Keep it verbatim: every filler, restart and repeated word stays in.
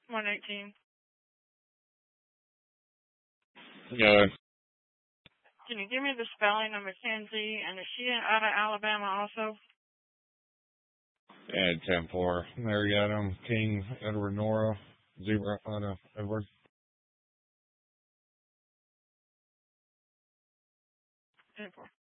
one eighteen. Yeah. Can you give me the spelling of Mackenzie? And is she out of Alabama also? And ten four. Mary Adam, King, Edward Nora, Zebra, Anna, Edward. ten four.